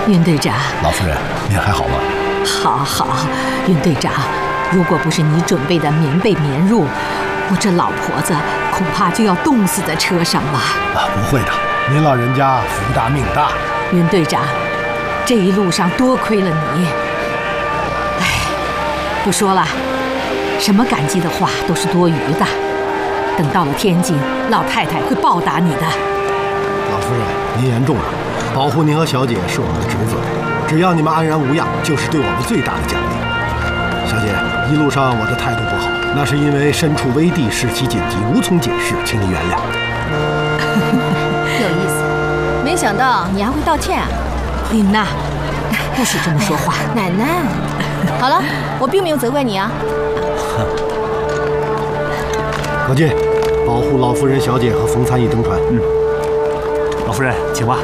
云队长， 老夫人，您还好吗？ 好，云队长，如果不是你准备的棉被棉褥，我这老婆子恐怕就要冻死在车上了。 不会的，您老人家福大命大。 云队长，这一路上多亏了你。哎，不说了，什么感激的话都是多余的。等到了天津，老太太会报答你的。 老夫人，您言重了，保护您和小姐是我们的职责，只要你们安然无恙，就是对我们最大的奖励。小姐，一路上我的态度不好，那是因为身处危地，事期紧急，无从解释，请你原谅。 有意思，没想到你还会道歉啊！ 琳娜，不许这么说话。 奶奶，好了，我并没有责怪你啊。 可劲，保护老夫人、小姐和冯参议登船。 老夫人，请吧。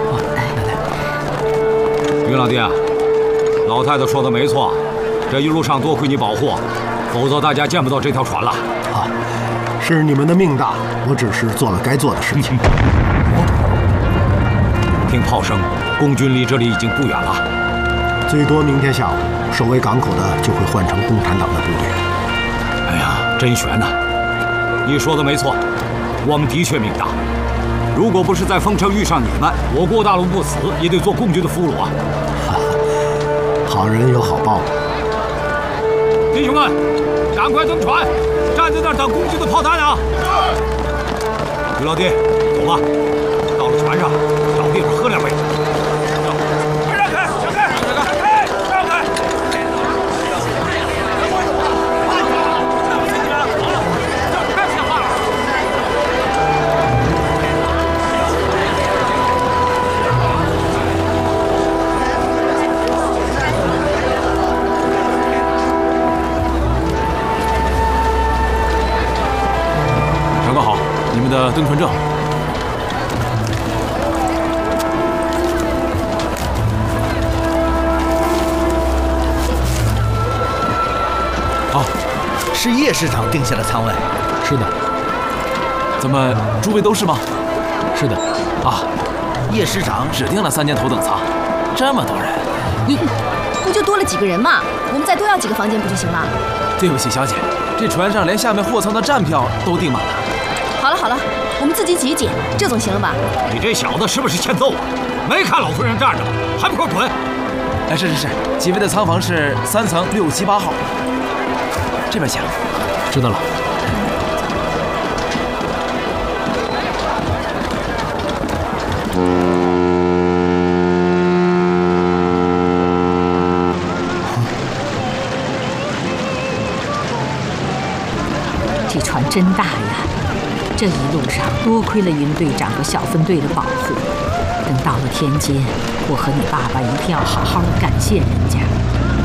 云老弟，老太太说的没错，这一路上多亏你保护，否则大家见不到这条船了。 是你们的命大，我只是做了该做的事情。 听炮声，共军离这里已经不远了。 最多明天下午，守卫港口的就会换成共产党的部队。 哎呀，真悬呐！你说的没错，我们的确命大。如果不是在丰城遇上你们，我郭大龙不死也得做共军的俘虏啊！ 好人有好报。 弟兄们，赶快登船，站在那儿等共军的炮弹啊！于老弟，走吧，到了船上找地方喝两杯。让开，让开，让开，让开！ 长官好，你们的登船证。 是叶师长定下的舱位。 是的。 咱们诸位都是吗？ 是的。 叶师长指定了3间头等舱，这么多人， 不就多了几个人嘛？我们再多要几个房间不就行了？ 对不起，小姐，这船上连下面货舱的站票都订满了。 好了，我们自己挤一挤，这总行了吧？ 你这小子是不是欠揍啊？没看老夫人站着，还不快滚！ 哎，是，几位的舱房是3层6、7、8号。这边请。 知道了。 这船真大呀！这一路上多亏了云队长和小分队的保护。等到了天津，我和你爸爸一定要好好的感谢人家。